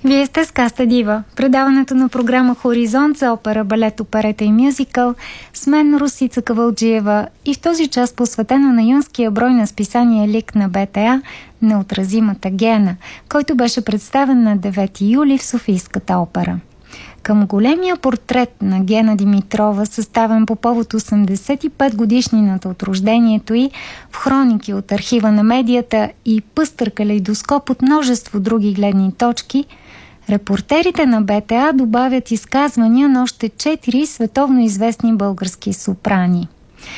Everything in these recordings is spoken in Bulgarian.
Вие сте с Каста Дива, предаването на програма Хоризонт за опера, балет, оперета и мюзикъл с мен Росица Кавалджиева и в този час посветено на юнския брой на списание Лик на БТА "Неотразимата Гена", който беше представен на 9 юли в Софийската опера. Към големия портрет на Гена Димитрова, съставен по повод 85 годишнината от рождението й, в хроники от архива на медията и пъстър калейдоскоп от множество други гледни точки, репортерите на БТА добавят изказвания на още 4 световно известни български сопрани.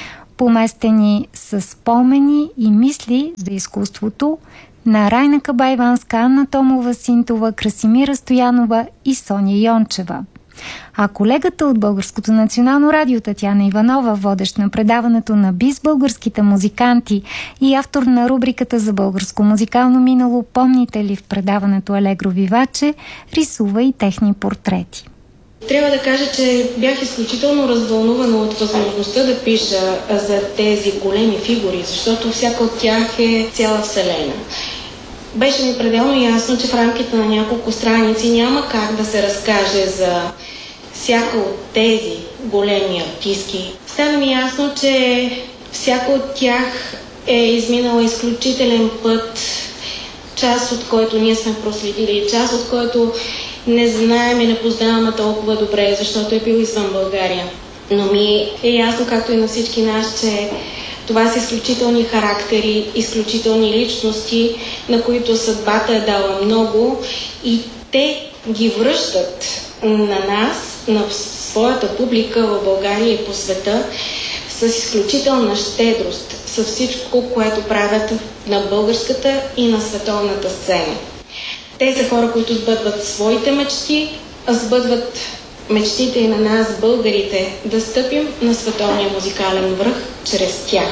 Поместени с спомени и мисли за изкуството на Райна Кабайванска, Анна Томова-Синтова, Красимира Стоянова и Соня Йончева. А колегата от Българското национално радио Татяна Иванова, водещ на предаването на БИС българските музиканти и автор на рубриката за българско музикално минало "Помните ли" в предаването Алегро Виваче, рисува и техни портрети. Трябва да кажа, че бях изключително развълнувана от възможността да пиша за тези големи фигури, защото всяка от тях е цяла вселена. Беше ми пределно ясно, че в рамките на няколко страници няма как да се разкаже за всяка от тези големи артистки. Стана ми ясно, че всяка от тях е изминала изключителен път, част от който ние сме проследили, част от който не знаем и не познаваме толкова добре, защото е бил извън България. Но ми е ясно, както и на всички нас, че това са изключителни характери, изключителни личности, на които съдбата е дала много и те ги връщат на нас, на своята публика в България и по света с изключителна щедрост, с всичко, което правят на българската и на световната сцена. Те са хора, които сбъдват своите мечти, а сбъдват мечтите и на нас, българите, да стъпим на световния музикален връх чрез тях.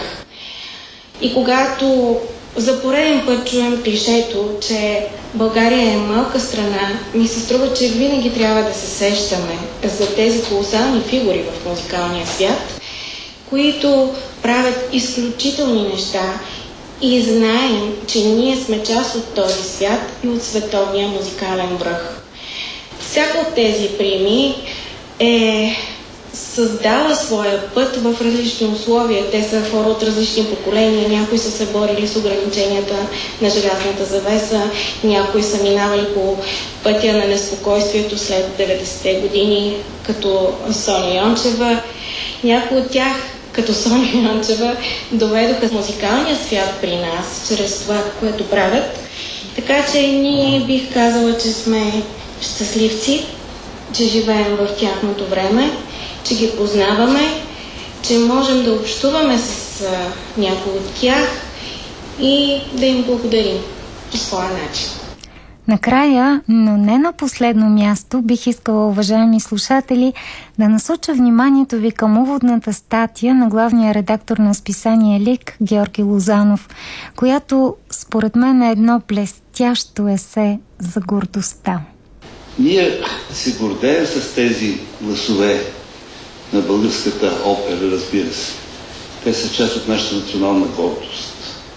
И когато за пореден път чуем клишето, че България е малка страна, ми се струва, че винаги трябва да се сещаме за тези колосални фигури в музикалния свят, които правят изключителни неща и знаем, че ние сме част от този свят и от световния музикален връх. Всяка от тези прими е създала своя път в различни условия. Те са хора от различни поколения. Някои са се борили с ограниченията на желязната завеса, някои са минавали по пътя на неспокойствието след 90-те години, като Соня Йончева. Някои от тях, като Соня Йончева, доведоха музикалния свят при нас, чрез това, което правят. Така че ние бих казала, че сме щастливци, че живеем в тяхното време, че ги познаваме, че можем да общуваме с някой от тях и да им благодарим по своя начин. Накрая, но не на последно място, бих искала, уважаеми слушатели, да насоча вниманието ви към уводната статия на главния редактор на списание Лик Георги Лозанов, която според мен е едно блестящо есе за гордостта. Ние се гордеем с тези гласове на българската опера, разбира се. Те са част от нашата национална гордост.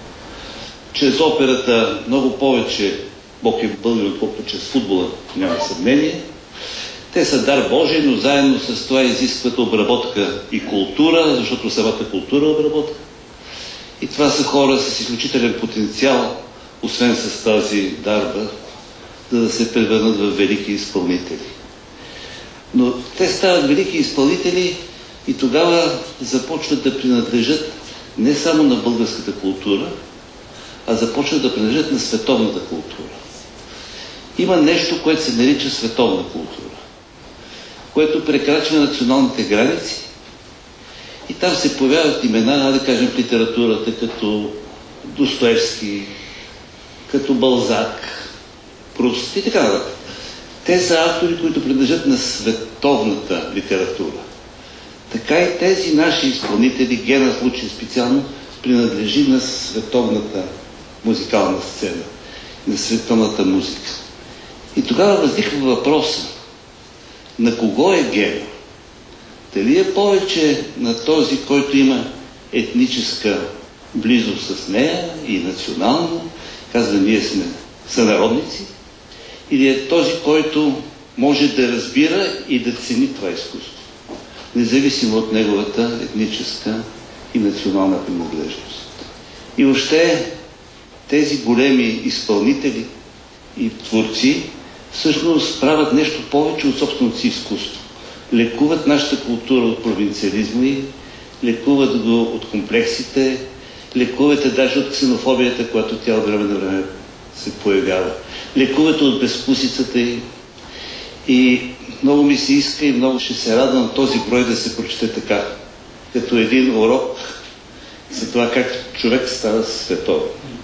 Чрез операта много повече Бог е българин, отколкото чрез футбола, няма съмнение. Те са дар Божий, но заедно с това изискват обработка и култура, защото самата култура е обработка. И това са хора с изключителен потенциал, освен с тази дарба, за да се превърнат в велики изпълнители. Но те стават велики изпълнители и тогава започват да принадлежат не само на българската култура, а започват да принадлежат на световната култура. Има нещо, което се нарича световна култура, което прекрачва националните граници и там се появяват имена, да кажем, в литературата, като Достоевски, като Балзак, Пруст и така нататък. Те са автори, които принадлежат на световната литература. Така и тези наши изпълнители, Гена в случай специално, принадлежи на световната музикална сцена, на световната музика. И тогава възниква въпроса: на кого е Гена? Дали е повече на този, който има етническа близост с нея и национално, казва, ние сме сънародници, или е този, който може да разбира и да цени това изкуство, независимо от неговата етническа и национална принадлежност. И въобще тези големи изпълнители и творци всъщност правят нещо повече от собственото си изкуство. Лекуват нашата култура от провинциализма и лекуват го от комплексите, лекувате даже от ксенофобията, която тя от време на време се появява. Лекувате от безвкусицата и много ми се иска и много ще се радвам този брой да се прочете така, като един урок за това как човек става световен.